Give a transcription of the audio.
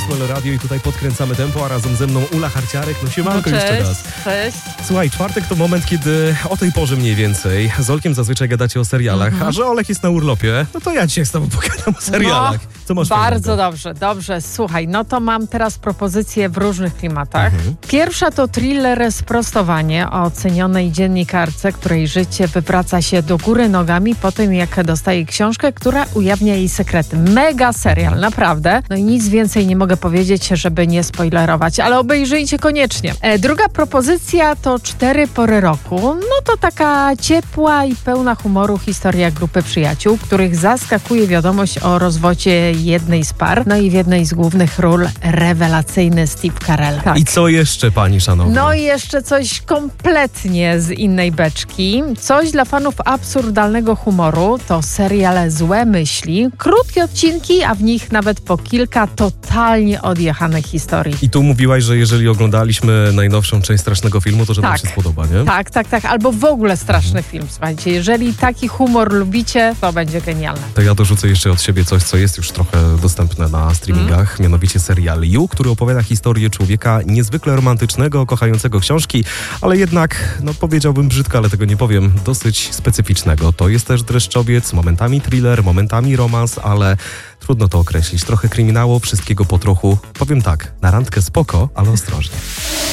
jest Melo Radio i tutaj podkręcamy tempo, a razem ze mną Ula Harciarek. No siemanko jeszcze raz. Cześć. Słuchaj, czwartek to moment, kiedy o tej porze mniej więcej z Olkiem zazwyczaj gadacie o serialach, a że Olek jest na urlopie, no to ja dzisiaj z tobą pogadam o serialach. Co masz Bardzo fajnego? dobrze. Słuchaj, no to mam teraz propozycje w różnych klimatach. Pierwsza to thriller Sprostowanie o cenionej dziennikarce, której życie wywraca się do góry nogami po tym, jak dostaje książkę, która ujawnia jej sekrety. Mega serial, naprawdę. No i nic więcej nie mogę powiedzieć, żeby nie spoilerować, ale obejrzyjcie koniecznie. Druga propozycja to 4 pory roku. No to taka ciepła i pełna humoru historia grupy przyjaciół, których zaskakuje wiadomość o rozwodzie jednej z par. No i w jednej z głównych ról rewelacyjny Steve Carell. Tak. I co jeszcze, pani szanowna? No i jeszcze coś kompletnie z innej beczki. Coś dla fanów absurdalnego humoru. To serial Złe myśli. Krótkie odcinki, a w nich nawet po kilka totalnie odjechanych historii. I tu mówiłaś, że jeżeli oglądaliśmy najnowszą część Strasznego Filmu, to że nam się spodoba, nie? Tak. Albo w ogóle straszny film, słuchajcie. Jeżeli taki humor lubicie, to będzie genialne. To ja dorzucę jeszcze od siebie coś, co jest już trochę dostępne na streamingach, mianowicie serial You, który opowiada historię człowieka niezwykle romantycznego, kochającego książki, ale jednak, no powiedziałbym brzydko, ale tego nie powiem, dosyć specyficznego. To jest też dreszczowiec, momentami thriller, momentami romans, ale trudno to określić. Trochę kryminału, wszystkiego po trochu. Powiem tak, na randkę spoko, ale ostrożnie.